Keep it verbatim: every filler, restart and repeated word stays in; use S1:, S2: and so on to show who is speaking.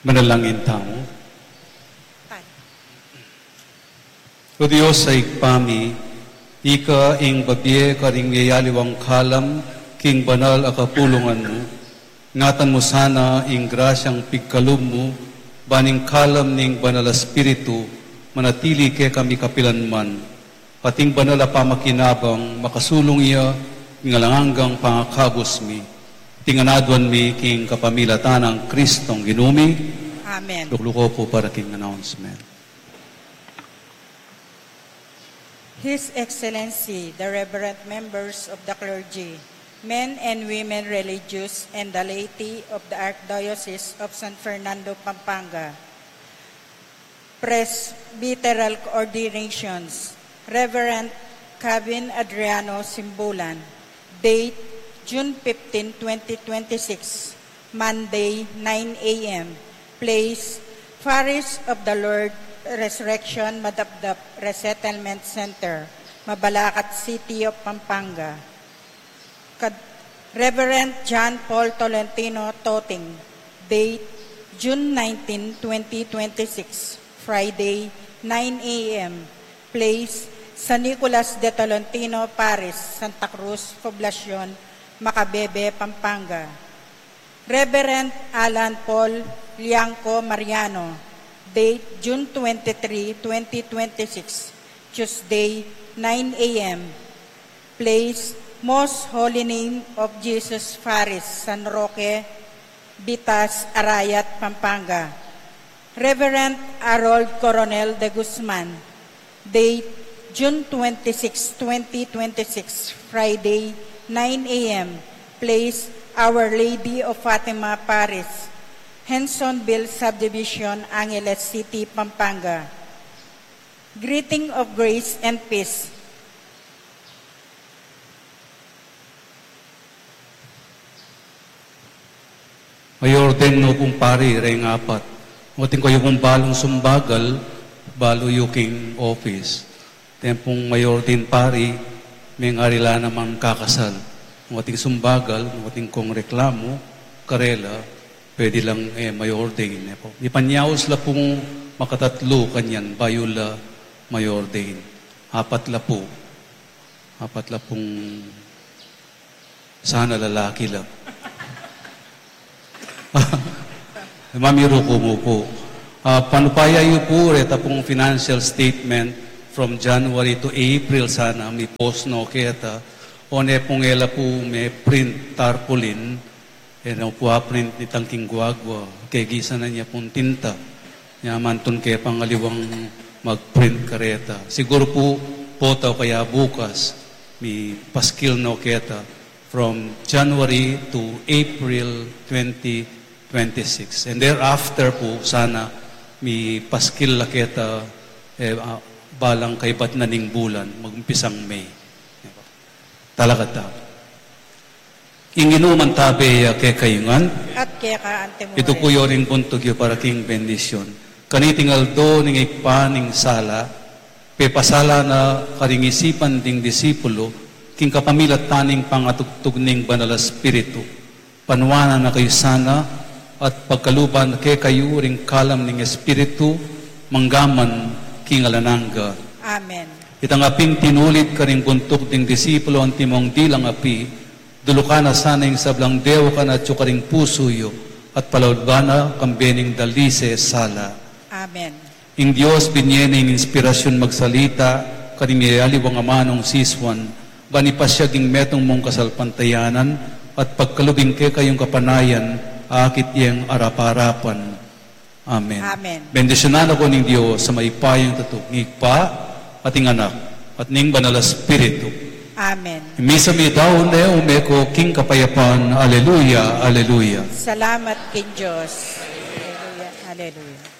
S1: Manalangin tamo. O Diyos sa ikpami, ika ing babye karing yayaliwang kalam, king banal akapulungan mo, ngatan mo sana ing grasyang pigkalum mo, baning kalam ning banal espiritu, manatili ke kami kapilanman, pating banal pamakinabang, makasulong iya, ngalanganggang pangakabos mi, tinganadwan mi king kapamilatan ng Kristong ginumi.
S2: Amen.
S1: Lukluko po para king announcement.
S2: His Excellency, the Reverend members of the clergy, men and women religious, and the laity of the Archdiocese of San Fernando, Pampanga, Presbyteral Coordinations, Reverend Kevin Adriano Simbulan, date June fifteenth, twenty twenty-six, Monday, nine a m Place, Parish of the Lord Resurrection Madapdap Resettlement Center, Mabalacat City of Pampanga. Reverend John Paul Tolentino Toting, date June nineteenth, twenty twenty-six, Friday, nine a m Place, San Nicolas de Tolentino Parish, Santa Cruz, Poblacion, Macabebe, Pampanga. Reverend Alan Paul Lianco Mariano, date June twenty-third, twenty twenty-six, Tuesday, nine a m Place, Most Holy Name of Jesus Parish, San Roque, Bitas, Arayat, Pampanga. Reverend Harold Coronel de Guzman, date June twenty-sixth, twenty twenty-six, Friday, nine a m Place, Our Lady of Fatima Parish, Hensonville Subdivision, Angeles City, Pampanga. Greeting of grace and peace.
S1: Mayor din no kung pari, reng apat. Ngating ko yung balong sumbagal, balo yuking office. Tempong mayor din pari, may ngarila naman kakasal. Ngating sumbagal, ngating kong reklamo, karela, pwede lang eh, mayor din. Eh, po. Ipanyaos la pong makatatlo kanyan, bayula mayor din. Apat la po. Apat la pong sana lalaki lang. Mamiro ko mo po. Uh, panupaya yu po, reta pong financial statement from January to April sana, may post no keta. One pong ela po may print tarpaulin, e na po print ni tangking guagwa, kay gisa na niya pong tinta. Nyaman kaya pangaliwang mag-print kareta. Siguro po, potaw kaya bukas, may paskil no keta from January to April twenty twenty-six. And thereafter po, sana may paskil laketa eh, uh, balang kay bat na ning bulan, mag-umpisang May. Talaga ta. Inginuman tabi uh, kay kayungan.
S2: At kaya ka ante mo.
S1: Ito po yun ring buntog yung para king bendisyon. Kanitingal do ning ikpa ning sala, pepasala na karingisipan ding disipulo, king kapamilat taning pangatugtog ning banal espiritu. Panuana na kayo sana, at pagkaluban kay kayo ring kalam ning espiritu, manggaman king alananga.
S2: Amen.
S1: Itang aping tinulit ka ring buntog ding disipulo ang timong dilang api, dulukana sana yung sablang dewa ka na tsukaring pusuyo, at palaudbana kambening dalise sala.
S2: Amen.
S1: Ing Diyos binyening inspirasyon magsalita, karing yayaliwang amanong siswan, banipasyaging metong mong kasalpantayanan, at pagkalubing kay kayong kapanayan, akit iyang arap-arapan. Amen.
S2: Amen.
S1: Bendisyonan ako ng Diyos sa maipayang tatuk, ngigpa, ating anak, at ning banal espiritu.
S2: Amen.
S1: Misa mi daw ne umeko king kapayapan. Alleluia, alleluia.
S2: Salamat kay Diyos. Hallelujah, hallelujah.